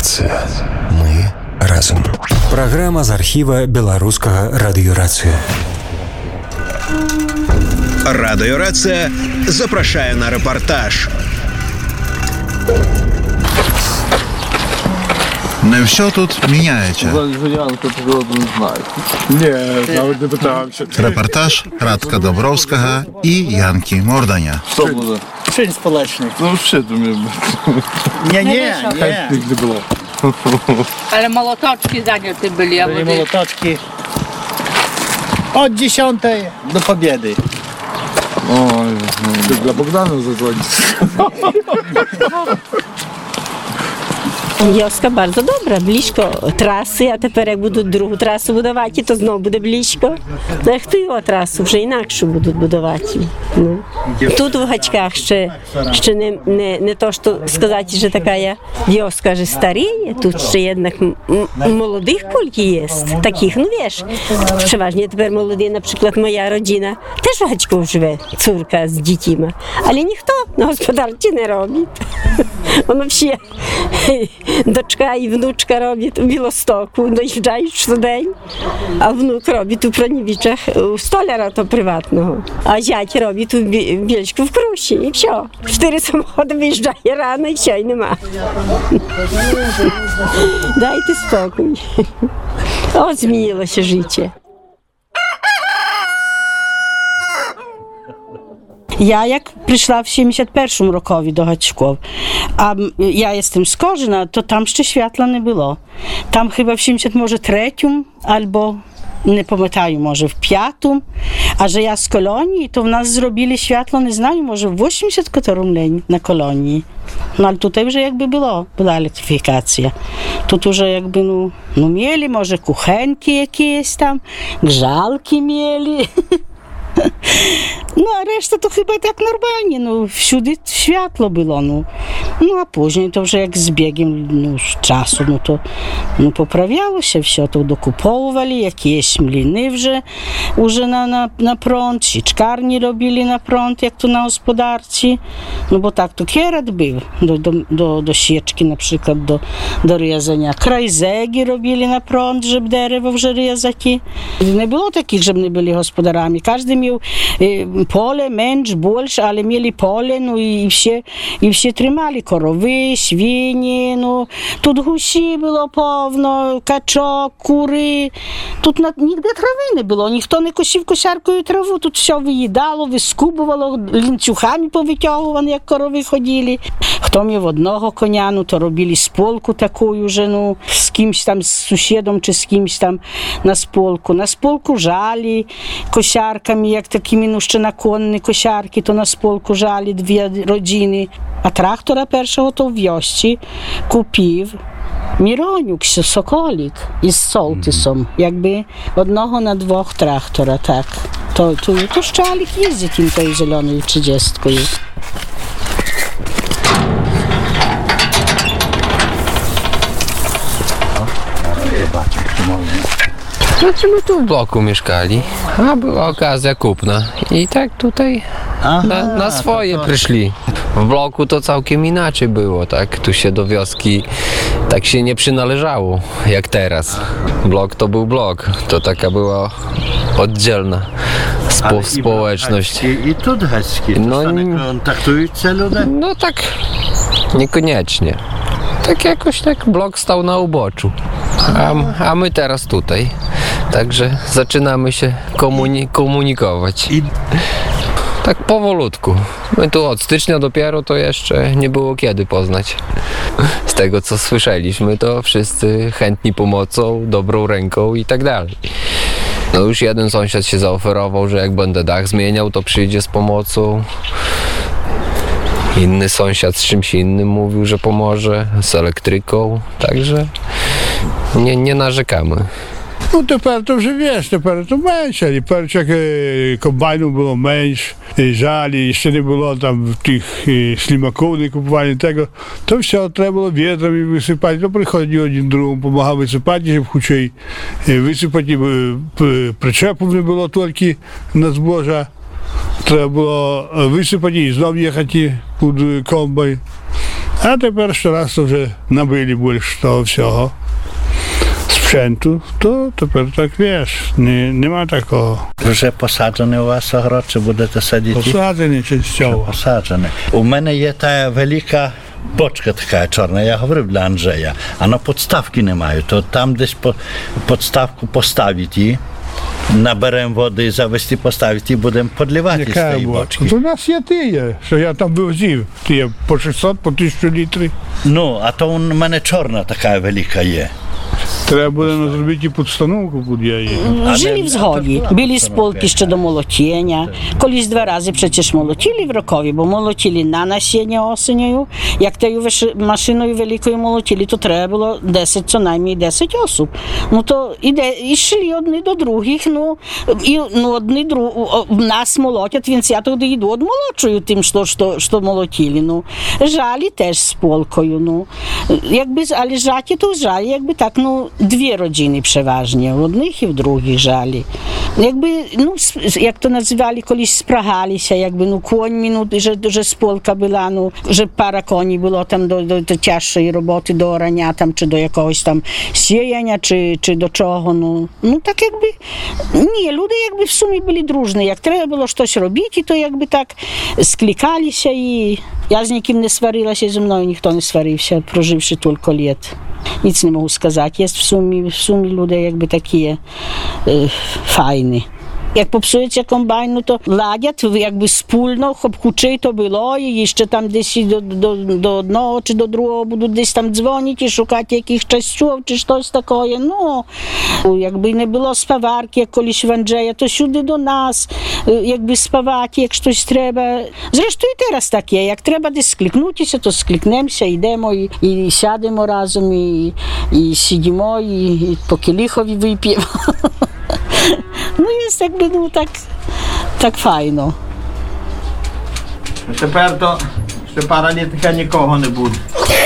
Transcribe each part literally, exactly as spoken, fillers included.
Радыёрацыя. Мы разам. Праграма з архіва беларускага радыёрацыі. Радыёрацыя запрашае на рэпартаж. Не все тут міняється. Репортаж Радка Добровського і Янки Морданя. Що буде? Що сполечний? Ну, взагалі, думаю. Ні, ні, ні. Не було. Ale молоточки заняты были. Byli молоточки od dziesiątej do pobiedy. Ой, ну, для Богдана задзвонить. Wioska bardzo dobra, blisko trasy, a teraz jak będą drugą trasę budować, to znowu będzie blisko. No jak tu trasę, вже інакше будуть будувати. Ну. Тут в Гачках ще, ще не, не, не то, що сказати, що така wioska, że старіє, тут ще jednak молодих кілька є, таких, ну wiesz, przeważnie тепер молоді, наприклад, моя родина теж в Гачку живе, córka з дітьми, але ніхто на господарці не робить. Воно всі дочка і внучка роблять у Білостоку, доїжджають щодень, а внук робить у Пронівічах у столяра то приватного, а зять робить у Більську в Круші, і все. Чотири самоходи виїжджає рано, і все, і нема. Дайте спокій. От змінилося життя. Ja jak przyszła w siedemdziesiątym pierwszym rokowi do Gaczków, a ja jestem z Korzyna, to tam jeszcze światła nie było. Tam chyba w siedemdziesiątym trzecim albo nie pamiętam, może w piątym, a że ja z kolonii, to w nas zrobili światło, nie znam, może w osiemdziesiątym którym na kolonii. No ale tutaj już jakby było, była elektryfikacja. Тут уже jakby, no, no mieli może kuchenki jakieś tam, grzalki mieli. No a reszta to chyba tak normalnie, no wszędzie światło było, no. No a później to już jak z biegiem no, czasu, no to no, poprawiało się wszystko, to dokupowali, jakieś mliny już, już na, na, na prąd, sieczkarni robili na prąd, jak to na gospodarce, no bo tak to kierat był, do, do, do, do sieczki na przykład, do, do rezania. Krajzegi robili na prąd, żeby derewo już rezaki. Nie było takich, żeby nie byli gospodarami, każdy miał pole, męcz, больше, ale mieli pole, no i все, i все trimali korowy, świnie, no, тут гусі było повно, качок, кури, тут на, nigdy trawy nie było, ніхто не косив косяркою траву, тут все виїдало, вискубувало, лінцюхами повитягувано, як корови ходили. Хто мав одного коня, ну, то робили сполку таку вже, ну, з кимсь там, з сусідом чи з кимсь там на сполку. На сполку жали косярками, як такими, ну, ще на конні косярки, то на сполку жали дві родини. А трактора першого то в вьосці купив Міронюк, Соколік із Солтисом, якби одного на двох трактора, так. То, то, то щалік їздить їм тою зеленою тридцяткою. Znaczy my tu w bloku mieszkali, a była okazja kupna i tak tutaj na, na swoje przyszli. W bloku to całkiem inaczej było, tak? Tu się do wioski tak się nie przynależało jak teraz. Blok to był blok, to taka była oddzielna spo, społeczność. I, i tu Gacki, no, kontaktują się ludzie? No tak, niekoniecznie. Tak jakoś tak blok stał na uboczu, a, a my teraz tutaj. Także zaczynamy się komuni- komunikować. Tak powolutku. My tu od stycznia dopiero to jeszcze nie było kiedy poznać. Z tego co słyszeliśmy, to wszyscy chętni pomocą, dobrą ręką i tak dalej. No już jeden sąsiad się zaoferował, że jak będę dach zmieniał, to przyjdzie z pomocą. Inny sąsiad z czymś innym mówił, że pomoże, z elektryką, także nie, nie narzekamy. Ну, тепер то вже, wiesz, тепер то менше, тепер як комбайну було менш, жалі, ще не було там тих слімаків, не купували того, то все, треба було вітрами висипати, то приходили один другому, допомагав висипати, щоб хоча висипати, причепів не було тільки на збожа, треба було висипати і знов їхати під комбайн. A тепер щораз то вже набили більше того всього sprzętu, to тепер так, wiesz, nie, nie ma такого. Вже посаджений у вас огород, чи будете садити? Посаджений частково. Посаджений. У мене є та велика бочка така чорна, я говорив для Анджея, а на підставки немає, то там десь по, підставку поставити її, наберемо води, завести, поставити і будемо підливати з Яка цієї була? бочки. От у нас є тіє, що я там вивозив, тіє по шістсот, по тисячу літрів. Ну, а то у мене чорна така велика є. Треба буде зробити підстановку, куди я її. Жили в згоді. Були сполки ще до молотіння. Колись два рази przecież молотили в рокові, бо молотили на насіння осенню. Як тією машиною великою молотили, то треба було десять, co najmniej десять осіб. Ну то іде, і йшли одні до других, ну, і ну, одні друг, нас молотять, więc я туди йду одмолочую тим, що, що, що молотили. Ну. Жалі теж з полкою, ну. Якби, але жаті то жалі, якби так, ну, дві родини przeważnie, w одних і в других жалі. Якби, ну, як то називали, колись спрагалися, якби, ну, коньми, ну, że, że spolka była, ну, że para koni było tam do, do, do cięższej roboty, do orania tam, czy do jakiegoś tam siejenia, czy, czy do czego, no, no, tak jakby, nie, ludzie jakby w sumie byli drużni, jak trzeba było coś robić, to jakby tak sklikali się i ja z nikim nie swariła się ze mną, nikt nie swarił się, prożywszy tylko lat. Nic nie mogę сказати. Jest w sumie, w sumie ludzie jakby takie e, fajne. Jak popsujecie kombajn, no to ладять, jakby wspólno, huczy to było i jeszcze tam gdzieś do, do, do одного czy do drugiego będą gdzieś tam dzwonić i szukać jakichś częściów czy coś takiego. No, jakby nie było spawarki, jak kiedyś w Andrzeja, to siudy do nas, jakby spawać, jak coś trzeba. Zresztą i teraz takie, jak trzeba gdzieś skliknąć się, to skliknemy się, idziemy i, i siadamy razem i, i siedzimy i, i po kielichowi wypijemy. No jest jakby, no tak, tak fajno. Тепер то ще пара літ нікого не буде.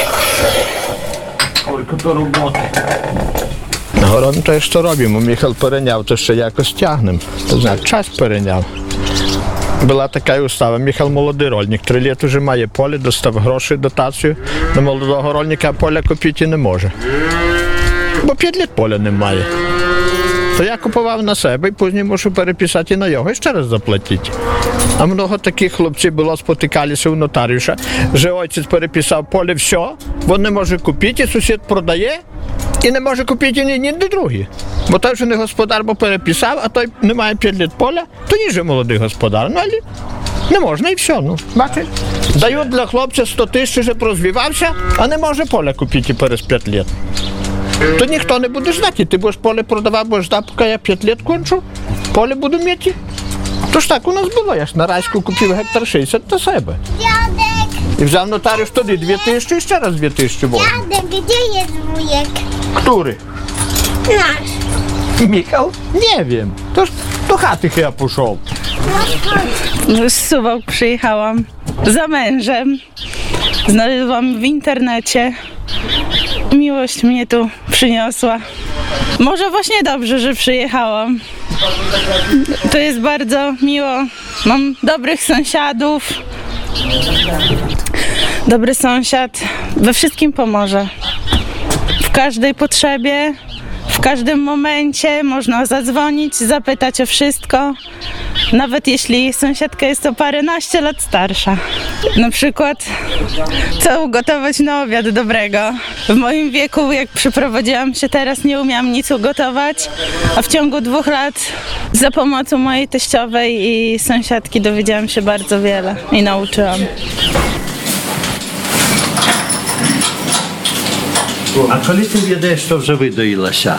Скільки то роботи. Город то що робимо, Михайло перейняв, то ще якось тягнемо. То знаєш, час перейняв. Була така устава, Михайло молодий рольник, три літ вже має поле, достав гроші, дотацію. До молодого рольника поля купити не може. Бо п'ять літ поля немає. То я купував на себе і пізніше мушу переписати на його і ще раз заплатити. А много таких хлопців було, спотикалися у нотаріуша, що отець переписав поле, все, він не може купити, сусід продає і не може купити ні, ні, ні другий. Бо той, що не господар, бо переписав, а той не має п'ять літ поля, то ні же молодий господар. Ну, але не можна і все, ну, бачиш. Дають для хлопця сто тисяч, щоб розвивався, а не може поля купити через п'ять літ. То ніхто не буде ждати, ти будеш поле продавав, будеш ждати, поки я п'ять літ кончу, поле буду мати. То ж так у нас було, я ж на Райську купив гектар шістдесят до себе. І взяв нотаріус тоді дві тисячі і ще раз дві тисячі було. Дядек, де є вуєк? Który? Наш. Michał? Nie wiem. To już do chaty chyba poszedł. Z Suwałk przyjechałam za mężem. Znalazłam w internecie. Miłość mnie tu przyniosła. Może właśnie dobrze, że przyjechałam. To jest bardzo miło. Mam dobrych sąsiadów. Dobry sąsiad we wszystkim pomoże. W każdej potrzebie, w każdym momencie można zadzwonić, zapytać o wszystko. Nawet jeśli sąsiadka jest o paręnaście lat starsza. Na przykład, co ugotować na obiad dobrego. W moim wieku, jak przeprowadziłam się teraz, nie umiałam nic ugotować, a w ciągu dwóch lat za pomocą mojej teściowej i sąsiadki dowiedziałam się bardzo wiele i nauczyłam. А коли ти відаєш, що вже видоїлася?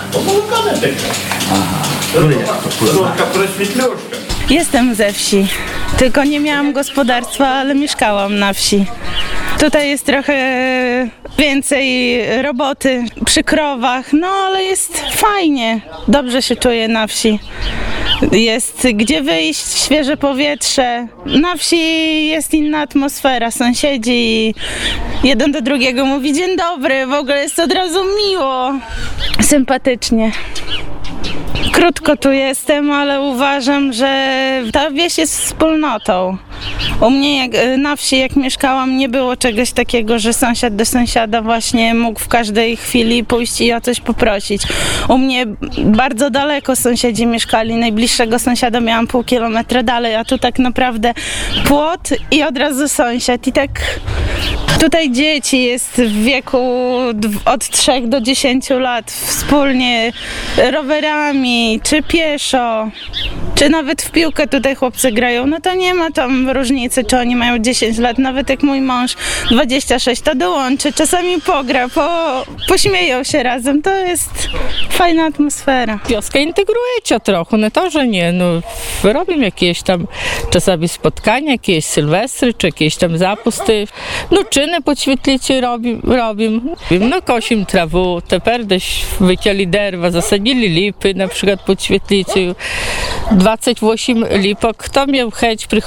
Jestem ze wsi, tylko nie miałam gospodarstwa, ale mieszkałam na wsi. Tutaj jest trochę więcej roboty przy krowach, no ale jest fajnie, dobrze się czuję na wsi. Jest gdzie wyjść, świeże powietrze. Na wsi jest inna atmosfera, sąsiedzi jeden do drugiego mówi dzień dobry, w ogóle jest od razu miło, sympatycznie. Krótko tu jestem, ale uważam, że ta wieś jest wspólnotą. U mnie jak, na wsi, jak mieszkałam, nie było czegoś takiego, że sąsiad do sąsiada właśnie mógł w każdej chwili pójść i o coś poprosić. U mnie bardzo daleko sąsiedzi mieszkali, najbliższego sąsiada miałam pół kilometra dalej, a tu tak naprawdę płot i od razu sąsiad. I tak tutaj dzieci jest w wieku od trzech do dziesięciu lat wspólnie rowerami, czy pieszo, czy nawet w piłkę tutaj chłopcy grają, no to nie ma tam różnicy, czy oni mają dziesięć lat, nawet jak mój mąż dwadzieścia sześć, to dołączy, czasami pogra, po, pośmieją się razem, to jest fajna atmosfera. Wioska integruje cię trochę, no to, że nie, no robimy jakieś tam czasami spotkania, jakieś sylwestry, czy jakieś tam zapusty, no czyny pod świetlicy robimy, robimy. No kosim trawę, teraz też wycięli derwa, zasadzili lipy, na przykład pod świetlicą, dwadzieścia osiem lipok, kto miał chęć przychodzić